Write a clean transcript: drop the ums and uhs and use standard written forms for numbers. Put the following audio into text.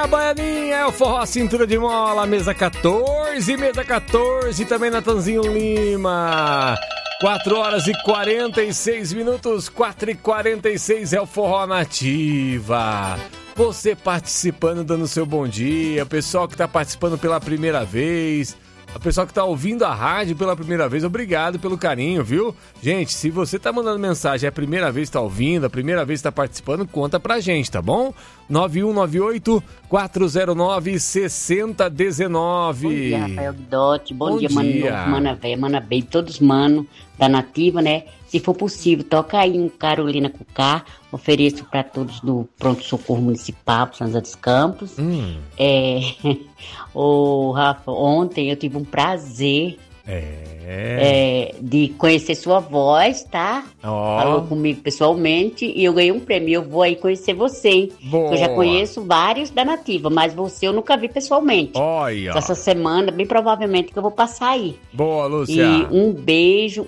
a baianinha, é o Forró Cintura de Mola, mesa 14, também Natanzinho Lima. 4 horas e 46 minutos, 4h46 é o Forró Nativa. Você participando, dando seu bom dia, o pessoal que está participando pela primeira vez, o pessoal que está ouvindo a rádio pela primeira vez, obrigado pelo carinho, viu? Gente, se você tá mandando mensagem, é a primeira vez que tá ouvindo, a primeira vez que tá participando, conta pra gente, tá bom? 9198-409-6019. Bom dia, Rafael Guidotti. Bom dia, Mano Novo, Mana Véia, Mana Baby, todos mano da Nativa, né? Se for possível, toca aí um Carolina Cucá. Ofereço para todos do Pronto Socorro Municipal, São José dos Campos. Ô, Rafa, ontem eu tive um prazer de conhecer sua voz, tá? Falou comigo pessoalmente e eu ganhei um prêmio. Eu vou aí conhecer você, hein? Eu já conheço vários da Nativa, mas você eu nunca vi pessoalmente. Olha. Essa semana, bem provavelmente que eu vou passar aí. Boa, Lúcia. E um beijo